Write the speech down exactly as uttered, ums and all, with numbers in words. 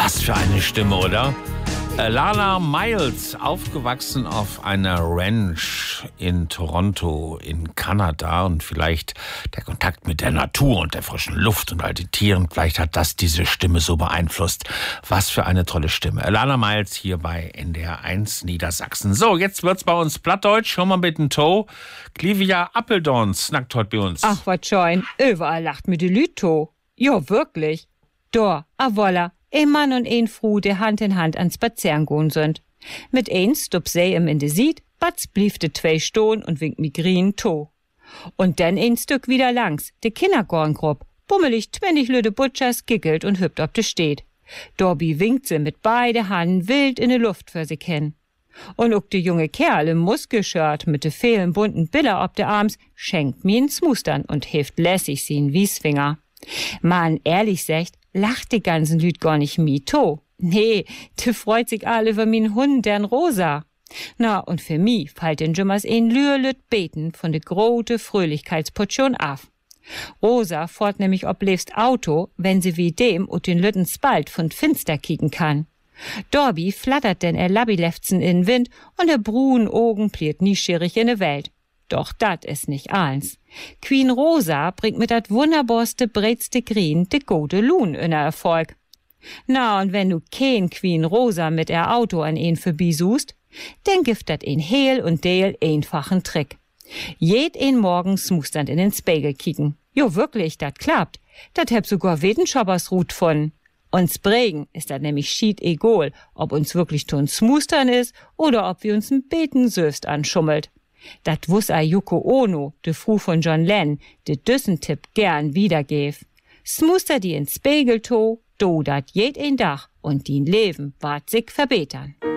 Was für eine Stimme, oder? Lana Miles, aufgewachsen auf einer Ranch in Toronto in Kanada, und vielleicht der Kontakt mit der Natur und der frischen Luft und all den Tieren, vielleicht hat das diese Stimme so beeinflusst. Was für eine tolle Stimme. Lana Miles hier bei N D R eins Niedersachsen. So, jetzt wird's bei uns plattdeutsch. Hör mal mit dem To. Clivia Appeldorn snackt heute bei uns. Ach, wat schein. Überall lacht mir die Lüt to. Jo, wirklich. Da, a wolla. Ein Mann und ein Frau, die Hand in Hand ans Spazieren gehen sind. Mit eins stub sie ihm in de Sied, batz blieb de zwei Stohn und winkt mi grün to. Und dann ein Stück wieder langs, de Kindergorngrupp, bummelig twennig lüde Butchers giggelt und hüpft ob de steht. Dorbi winkt sie mit beide Hand wild in de Luft für sie kennen. Und ook de junge Kerl im Muskelshirt mit de vielen bunten Biller ob de Arms schenkt mi ins Mustern und hilft lässig sie in Wiesfinger. Man, ehrlich sagt, lacht die ganzen Lüd gar nicht mi to. Nee, de freut sich alle über min Hund, dern Rosa. Na, und für mi fallt den Jimmers ein Lührlüt beten von de grote Fröhlichkeitsportion af. Rosa fort nämlich ob lebst Auto, wenn sie wie dem und den Lütten spalt von Finster kicken kann. Dorbi flattert denn er Labilefzen in Wind und der brun Augen pliert nieschierig in de Welt. Doch dat is nicht eins. Queen Rosa bringt mit dat wunderbarste breitste Green de gode Lun in Erfolg. Na, und wenn du kein Queen Rosa mit er Auto an een vorbei-suchst, dann gibt dat een heel und deel einfachen Trick. Jed een morgens musternd in den Spiegel kicken. Jo, wirklich, dat klappt. Dat heb sogar Wetenschappersrut von. Uns Bregen ist dat nämlich schied egal, ob uns wirklich tun smustern is oder ob wir uns n Beten söfst anschummelt. Dat wuss a Yoko Ono, de Fru von John Lennon, de Düssentipp gern wiedergäf. Smuster die ins Spiegel to, do dat jed ein Dach und din Leben ward sich verbetern.